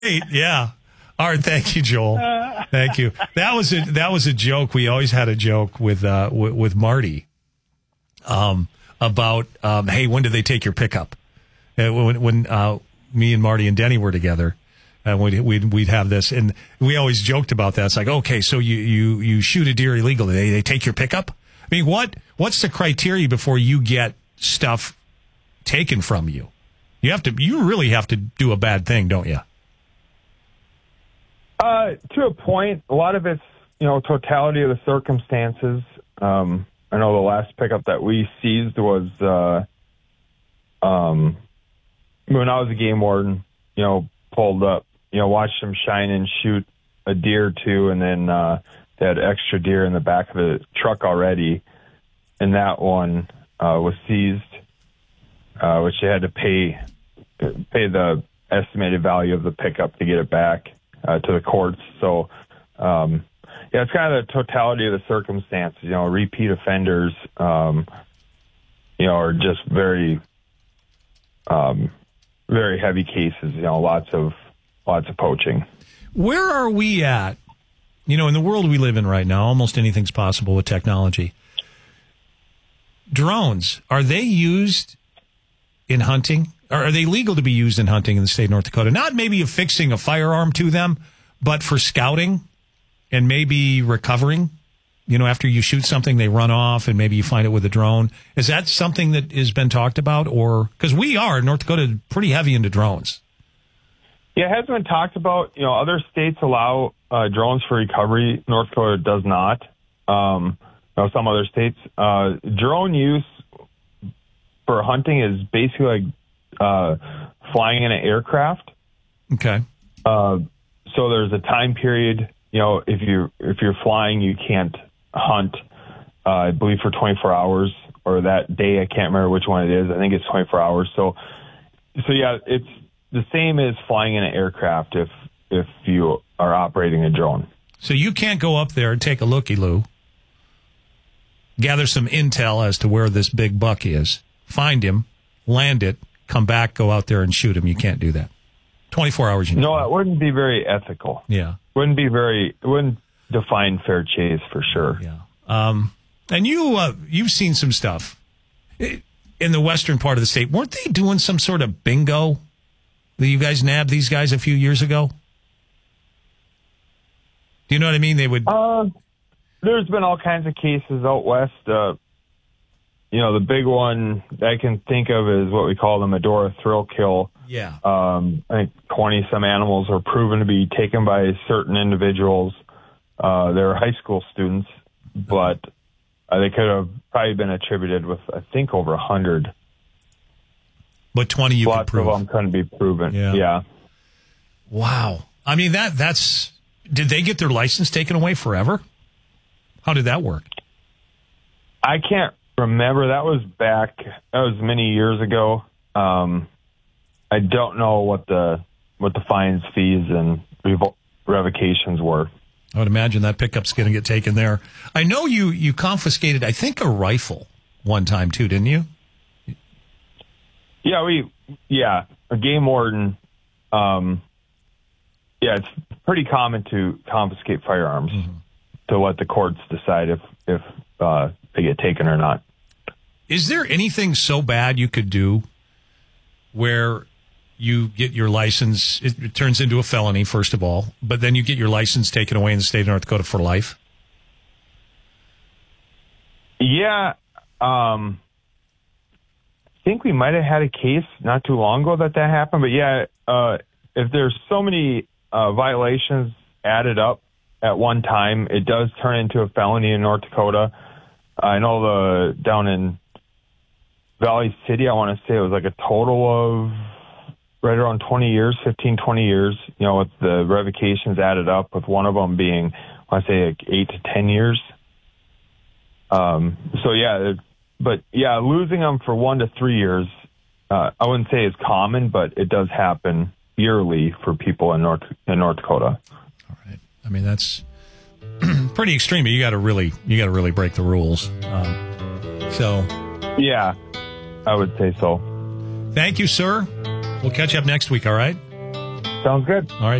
Yeah. All right. Thank you, Joel. Thank you. That was a joke. We always had a joke with Marty, about, hey, when did they take your pickup? When me and Marty and Denny were together, and we'd have this, and we always joked about that. It's like, okay, so you shoot a deer illegally. They take your pickup? I mean, what's the criteria before you get stuff taken from you? You really have to do a bad thing, don't you? To a point, a lot of it's, totality of the circumstances. I know the last pickup that we seized was, when I was a game warden, pulled up, watched them shine and shoot a deer or two, and then, they had extra deer in the back of the truck already. And that one, was seized, which they had to pay the estimated value of the pickup to get it back to the courts. So, it's kind of the totality of the circumstances. Repeat offenders, are just very, very heavy cases. Lots of poaching. Where are we at? In the world we live in right now, almost anything's possible with technology. Drones, are they used in hunting? Or are they legal to be used in hunting in the state of North Dakota? Not maybe affixing a firearm to them, but for scouting and maybe recovering. After you shoot something, they run off and maybe you find it with a drone. Is that something that has been talked about? Or because we are in North Dakota pretty heavy into drones. Yeah, it has been talked about. Other states allow drones for recovery. North Dakota does not. Some other states. Drone use for hunting is basically like flying in an aircraft. Okay. So there's a time period. If you're flying, you can't hunt. I believe for 24 hours or that day. I can't remember which one it is. I think it's 24 hours. So yeah, it's the same as flying in an aircraft if you are operating a drone. So you can't go up there and take a looky-loo, gather some intel as to where this big buck is, find him, land it, come back, go out there and shoot him. You can't do that. 24 hours. No, it wouldn't be very ethical. Yeah. It wouldn't define fair chase for sure. Yeah. And you've seen some stuff in the western part of the state. Weren't they doing some sort of bingo that you guys nabbed these guys a few years ago? Do you know what I mean? They would. There's been all kinds of cases out west. The big one I can think of is what we call the Medora thrill kill. Yeah. I think 20 some animals were proven to be taken by certain individuals. They were high school students, but they could have probably been attributed with, I think, over 100. But 20 you could prove. Lots of them couldn't be proven. Yeah. Wow. I mean, that's... Did they get their license taken away forever? How did that work? I can't remember. That was many years ago. I don't know what the fines, fees, and revocations were. I would imagine that pickup's going to get taken there. I know you confiscated, I think, a rifle one time too, didn't you? Yeah, a game warden. It's pretty common to confiscate firearms to let the courts decide if they get taken or not. Is there anything so bad you could do where you get your license, it turns into a felony, first of all, but then you get your license taken away in the state of North Dakota for life? Yeah. I think we might have had a case not too long ago that happened, but yeah, if there's so many violations added up at one time, it does turn into a felony in North Dakota. I know down in Valley City, I want to say it was like a total of right around 20 years, 15, 20 years, with the revocations added up, with one of them being, I want to say, like 8 to 10 years. Losing them for 1 to 3 years, I wouldn't say is common, but it does happen yearly for people in North Dakota. All right. I mean, that's pretty extreme, but you got to really break the rules. Yeah, I would say so. Thank you, sir. We'll catch up next week, all right? Sounds good. All right.